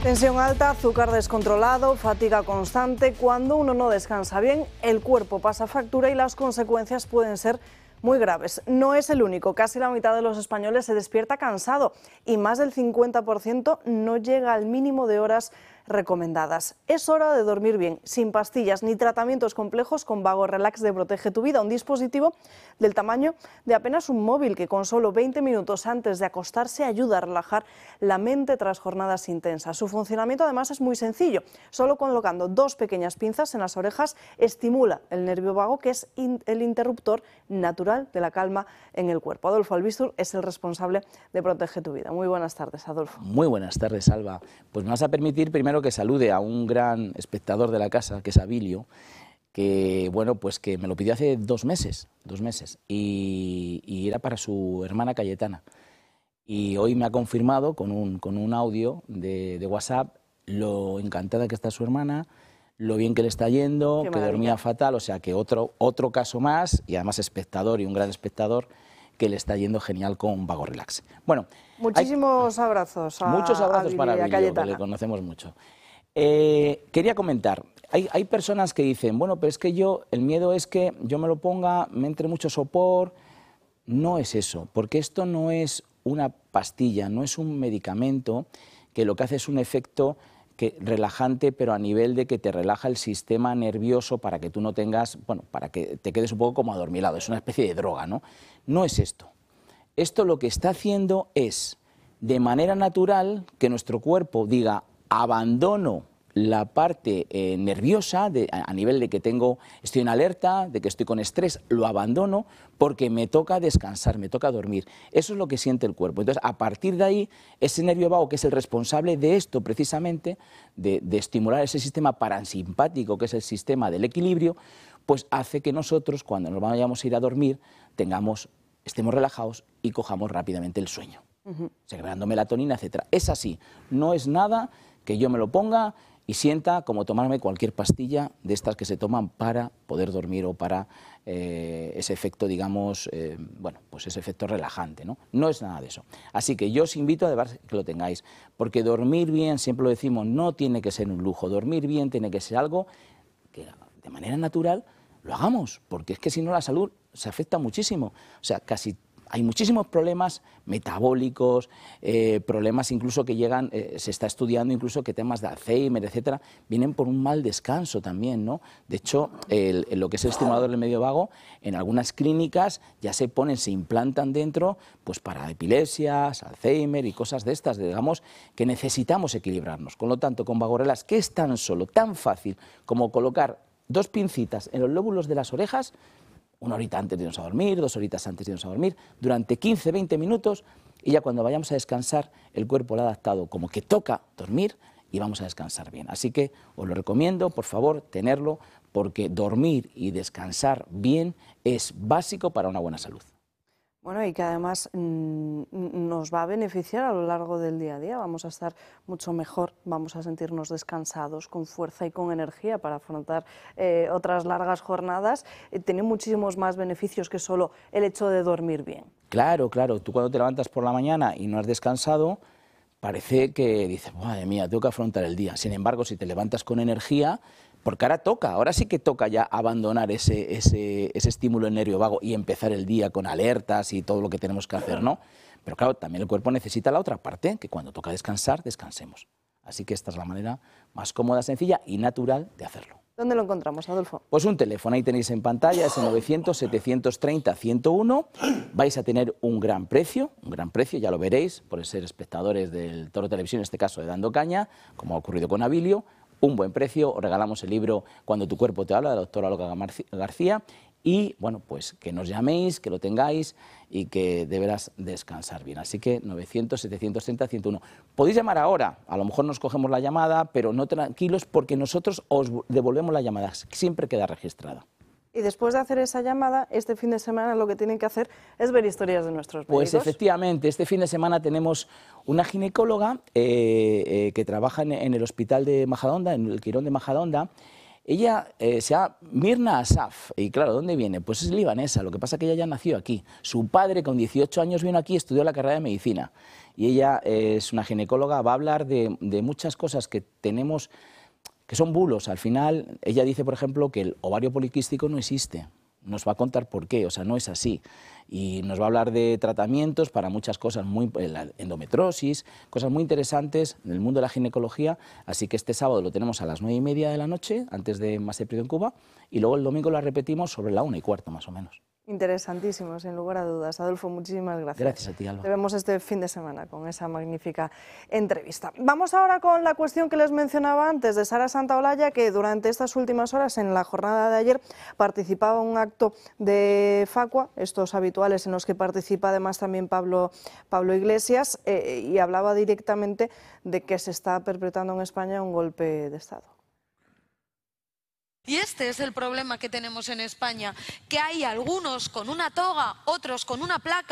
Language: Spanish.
Tensión alta, azúcar descontrolado, fatiga constante. Cuando uno no descansa bien, el cuerpo pasa factura y las consecuencias pueden ser muy graves. No es el único, casi la mitad de los españoles se despierta cansado y más del 50% no llega al mínimo de horas recomendadas. Es hora de dormir bien, sin pastillas ni tratamientos complejos, con Vago Relax de Protege tu Vida, un dispositivo del tamaño de apenas un móvil que con solo 20 minutos antes de acostarse ayuda a relajar la mente tras jornadas intensas. Su funcionamiento además es muy sencillo, solo colocando dos pequeñas pinzas en las orejas estimula el nervio vago, que es el interruptor natural de la calma en el cuerpo. Adolfo Albistur es el responsable de Protege tu Vida. Muy buenas tardes, Adolfo. Muy buenas tardes, Alba. Pues me vas a permitir primero que salude a un gran espectador de la casa, que es Abilio, que bueno, pues que me lo pidió hace 2 meses, y era para su hermana Cayetana. Y hoy me ha confirmado con un audio de WhatsApp lo encantada que está su hermana, lo bien que le está yendo, que dormía fatal, o sea que otro caso más, y además espectador y un gran espectador, que le está yendo genial con Vago Relax. Bueno, muchísimos abrazos a muchos abrazos para Abilio, que le conocemos mucho. Quería comentar, hay personas que dicen, bueno, pero es que el miedo es que yo me lo ponga, me entre mucho sopor. No es eso, porque esto no es una pastilla, no es un medicamento que lo que hace es un efecto relajante, pero a nivel de que te relaja el sistema nervioso para que tú no tengas, bueno, para que te quedes un poco como adormilado. Es una especie de droga, ¿no? No es esto. Esto lo que está haciendo es, de manera natural, que nuestro cuerpo diga, abandono la parte nerviosa, a nivel de que estoy en alerta, de que estoy con estrés, lo abandono porque me toca descansar, me toca dormir. Eso es lo que siente el cuerpo. Entonces, a partir de ahí, ese nervio vago, que es el responsable de esto precisamente, de estimular ese sistema parasimpático, que es el sistema del equilibrio, pues hace que nosotros, cuando nos vayamos a ir a dormir, estemos relajados y cojamos rápidamente el sueño. Segregando melatonina, etc. Es así, no es nada que yo me lo ponga y sienta como tomarme cualquier pastilla de estas que se toman para poder dormir o para ese efecto, digamos, bueno, pues ese efecto relajante, ¿no? No es nada de eso. Así que yo os invito a de verdad que lo tengáis, porque dormir bien, siempre lo decimos, no tiene que ser un lujo. Dormir bien tiene que ser algo que de manera natural lo hagamos, porque es que si no la salud se afecta muchísimo. O sea, hay muchísimos problemas metabólicos, problemas incluso que llegan, se está estudiando incluso que temas de Alzheimer, etcétera, vienen por un mal descanso también, ¿no? De hecho, lo que es el estimulador del medio vago, en algunas clínicas ya se implantan dentro, pues para epilepsias, Alzheimer y cosas de estas, digamos, que necesitamos equilibrarnos. Con lo tanto, con Vago Relax, que es tan fácil como colocar 2 pincitas en los lóbulos de las orejas, 1 horita antes de irnos a dormir, 2 horitas antes de irnos a dormir, durante 15-20 minutos, y ya cuando vayamos a descansar, el cuerpo lo ha adaptado como que toca dormir y vamos a descansar bien. Así que os lo recomiendo, por favor, tenerlo, porque dormir y descansar bien es básico para una buena salud. Bueno, y que además nos va a beneficiar a lo largo del día a día, vamos a estar mucho mejor, vamos a sentirnos descansados, con fuerza y con energía para afrontar otras largas jornadas. Tiene muchísimos más beneficios que solo el hecho de dormir bien. Claro, tú cuando te levantas por la mañana y no has descansado, parece que dices, madre mía, tengo que afrontar el día. Sin embargo, si te levantas con energía, porque ahora sí que toca ya abandonar ese estímulo en nervio vago y empezar el día con alertas y todo lo que tenemos que hacer, ¿no? Pero claro, también el cuerpo necesita la otra parte, que cuando toca descansar, descansemos. Así que esta es la manera más cómoda, sencilla y natural de hacerlo. ¿Dónde lo encontramos, Adolfo? Pues un teléfono, ahí tenéis en pantalla, es el 900-730-101. Vais a tener un gran precio, ya lo veréis, por ser espectadores del Toro Televisión, en este caso de Dando Caña, como ha ocurrido con Abilio. Un buen precio, os regalamos el libro Cuando tu cuerpo te habla, de la doctora Olga García, y bueno, pues que nos llaméis, que lo tengáis y que deberás descansar bien. Así que 900-730-101. Podéis llamar ahora, a lo mejor nos cogemos la llamada, pero no tranquilos porque nosotros os devolvemos la llamada, siempre queda registrada. Y después de hacer esa llamada, este fin de semana lo que tienen que hacer es ver historias de nuestros médicos. Pues efectivamente, este fin de semana tenemos una ginecóloga que trabaja en el hospital de Majadahonda, en el Quirón de Majadahonda. Ella se llama Mirna Asaf, y claro, ¿dónde viene? Pues es libanesa, lo que pasa es que ella ya nació aquí. Su padre con 18 años vino aquí y estudió la carrera de medicina. y ella es una ginecóloga, va a hablar de muchas cosas que tenemos, que son bulos. Al final, ella dice, por ejemplo, que el ovario poliquístico no existe. Nos va a contar por qué, o sea, no es así. Y nos va a hablar de tratamientos para muchas cosas, la endometriosis, cosas muy interesantes en el mundo de la ginecología. Así que este sábado lo tenemos a las 9:30 de la noche, antes de Más Éprido en Cuba, y luego el domingo lo repetimos sobre la 1:15 más o menos. Interesantísimo, sin lugar a dudas. Adolfo, muchísimas gracias. Gracias a ti, Alba. Te vemos este fin de semana con esa magnífica entrevista. Vamos ahora con la cuestión que les mencionaba antes de Sara Santaolalla, que durante estas últimas horas, en la jornada de ayer, participaba en un acto de Facua, estos habituales en los que participa además también Pablo Iglesias, y hablaba directamente de que se está perpetrando en España un golpe de Estado. Y este es el problema que tenemos en España, que hay algunos con una toga, otros con una placa.